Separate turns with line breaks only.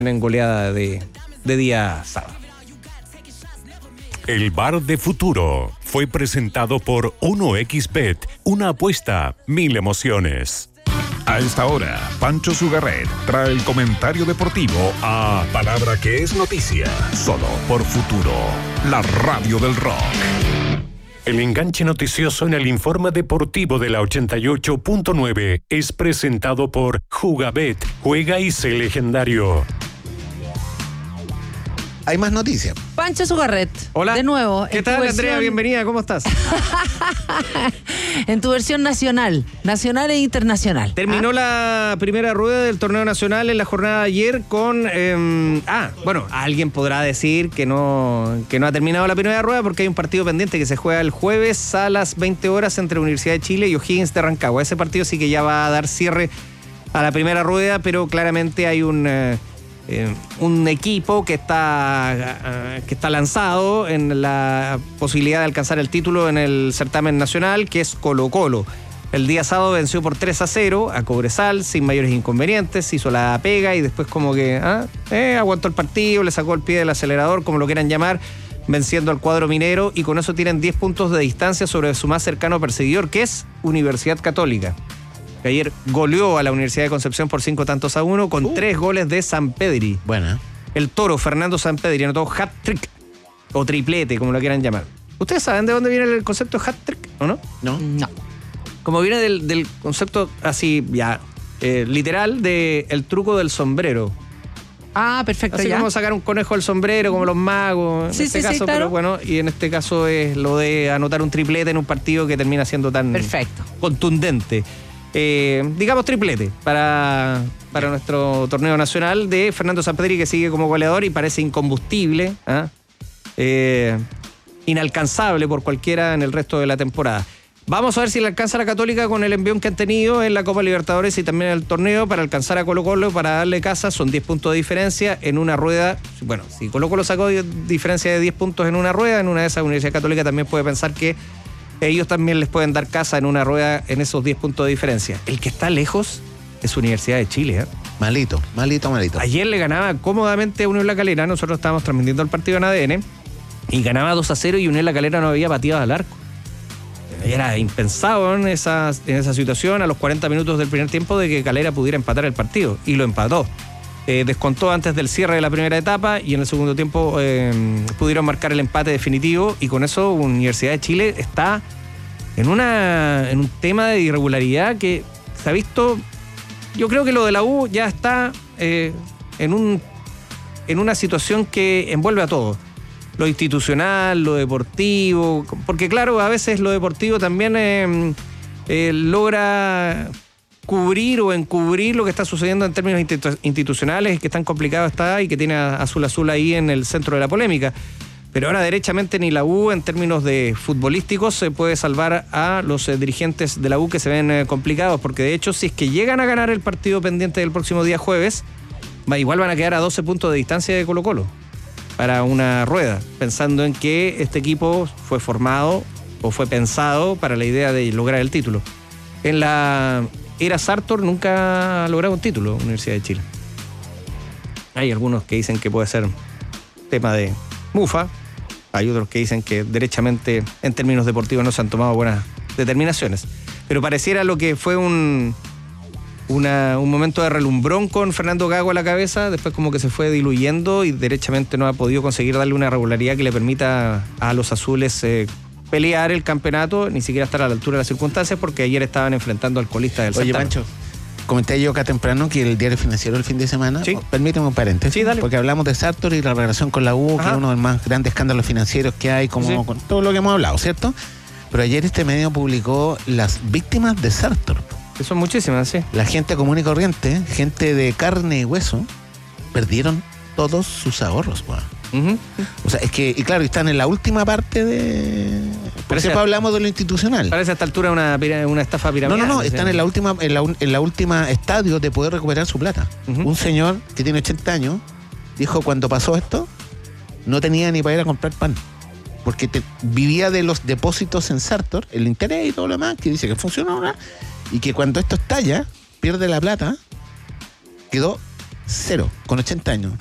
en goleada de día sábado.
El Bar de Futuro fue presentado por 1xBet, una apuesta, 1000 emociones.
A esta hora, Pancho Sugarret trae el comentario deportivo a Palabra que es noticia, solo por Futuro, la radio del rock.
El enganche noticioso en el informe deportivo de la 88.9 es presentado por Jugabet, juega y sé legendario.
Hay más noticias.
Pancho Sugarret.
Hola.
De nuevo.
¿Qué tal, Andrea? Bienvenida, ¿cómo estás?
En tu versión nacional e internacional.
Terminó la primera rueda del torneo nacional en la jornada de ayer con... alguien podrá decir que no ha terminado la primera rueda porque hay un partido pendiente que se juega el jueves a las 20 horas entre Universidad de Chile y O'Higgins de Rancagua. Ese partido sí que ya va a dar cierre a la primera rueda, pero claramente hay un equipo que está lanzado en la posibilidad de alcanzar el título en el certamen nacional, que es Colo-Colo. El día sábado venció por 3-0 a Cobresal sin mayores inconvenientes, hizo la pega y después como que aguantó el partido, le sacó el pie del acelerador, como lo quieran llamar, venciendo al cuadro minero, y con eso tienen 10 puntos de distancia sobre su más cercano perseguidor, que es Universidad Católica, que ayer goleó a la Universidad de Concepción por 5-1 con 3 goles de Sampedri.
Bueno.
El toro Fernando Sampedri anotó hat-trick o triplete, como lo quieran llamar. ¿Ustedes saben de dónde viene el concepto hat-trick o no?
No.
Como viene del concepto así, literal, de el truco del sombrero.
Ah, perfecto,
así
ya.
como sacar un conejo del sombrero, como los magos, en este caso,
claro.
Pero bueno, y en este caso es lo de anotar un triplete en un partido que termina siendo tan
perfecto,
contundente. Digamos triplete para nuestro torneo nacional de Fernando Sampedri, que sigue como goleador y parece incombustible, inalcanzable por cualquiera en el resto de la temporada. Vamos a ver si le alcanza a la Católica con el envión que han tenido en la Copa Libertadores y también en el torneo para alcanzar a Colo-Colo, para darle casa. Son 10 puntos de diferencia en una rueda. Bueno, si Colo-Colo sacó diferencia de 10 puntos en una rueda, en una de esas Universidad Católica también puede pensar que ellos también les pueden dar casa en una rueda en esos 10 puntos de diferencia. El que está lejos es Universidad de Chile.
Malito.
Ayer le ganaba cómodamente a Unión La Calera. Nosotros estábamos transmitiendo el partido en ADN y ganaba 2-0 y Unión La Calera no había pateado al arco. Era impensado en esa situación a los 40 minutos del primer tiempo de que Calera pudiera empatar el partido, y lo empató. Descontó antes del cierre de la primera etapa y en el segundo tiempo pudieron marcar el empate definitivo, y con eso Universidad de Chile está en un tema de irregularidad que se ha visto. Yo creo que lo de la U ya está en una situación que envuelve a todos. Lo institucional, lo deportivo, porque claro, a veces lo deportivo también logra cubrir o encubrir lo que está sucediendo en términos institucionales, que tan complicado está y que tiene a Azul ahí en el centro de la polémica. Pero ahora derechamente ni la U en términos de futbolísticos se puede salvar a los dirigentes de la U, que se ven complicados, porque de hecho si es que llegan a ganar el partido pendiente del próximo día jueves, igual van a quedar a 12 puntos de distancia de Colo-Colo para una rueda, pensando en que este equipo fue formado o fue pensado para la idea de lograr el título. En la era Sartor nunca ha logrado un título Universidad de Chile. Hay algunos que dicen que puede ser tema de mufa, hay otros que dicen que derechamente en términos deportivos no se han tomado buenas determinaciones, pero pareciera lo que fue un momento de relumbrón con Fernando Gago a la cabeza, después como que se fue diluyendo y derechamente no ha podido conseguir darle una regularidad que le permita a los azules pelear el campeonato, ni siquiera estar a la altura de las circunstancias, porque ayer estaban enfrentando al colista del certamen.
Oye, Pancho, comenté yo acá temprano que el diario financiero del fin de semana,
sí.
Permíteme un paréntesis,
sí, dale.
Porque hablamos de Sartor y la relación con la U, que es uno de los más grandes escándalos financieros que hay, como sí, con todo lo que hemos hablado, ¿cierto? Pero ayer este medio publicó las víctimas de Sartor.
Que son muchísimas, sí.
La gente común y corriente, gente de carne y hueso, perdieron todos sus ahorros, weón. O sea, es que, y claro, están en la última parte de... Por eso hablamos de lo institucional.
Parece a esta altura una estafa piramidal.
No, están en la última estadio de poder recuperar su plata. Un señor que tiene 80 años dijo, cuando pasó esto, no tenía ni para ir a comprar pan, porque vivía de los depósitos en Sartor, el interés y todo lo demás, que dice que funciona ahora, y que cuando esto estalla, pierde la plata, quedó Cero, con 80 años.